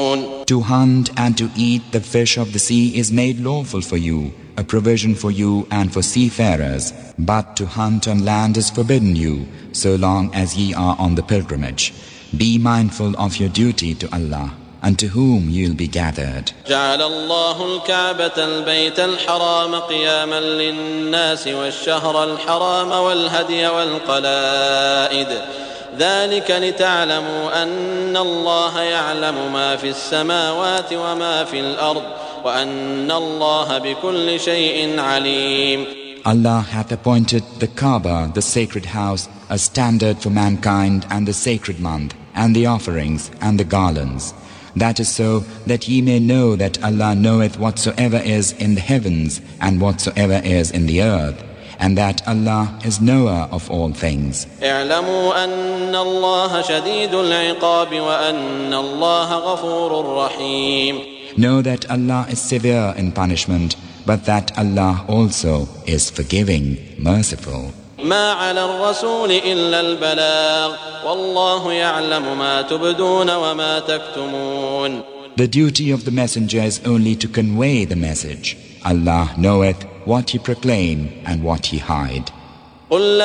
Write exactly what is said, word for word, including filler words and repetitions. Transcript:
To hunt and to eat the fish of the sea is made lawful for you, a provision for you and for seafarers. But to hunt on land is forbidden you, so long as ye are on the pilgrimage. Be mindful of your duty to Allah, and to whom you'll be gathered. جعل الله الكعبة البيت الحرام قياما للناس والشهر الحرام والهدي والقلائد ذلك لتعلموا أن الله يعلم ما في السماوات وما في الأرض وأن الله بكل شيء عليم. Allah hath appointed the Kaaba, the sacred house, a standard for mankind, and the sacred month, and the offerings, and the garlands. That is so that ye may know that Allah knoweth whatsoever is in the heavens and whatsoever is in the earth, and that Allah is knower of all things. اعلموا أن الله شديد العقاب وأن الله غفور رحيم. Know that Allah is severe in punishment, but that Allah also is forgiving, merciful. ما على الرسول إلا البلاغ والله يعلم ما تبدون وما تكتمون. The duty of the messenger is only to convey the message. Allah knoweth what ye proclaim and what ye hide.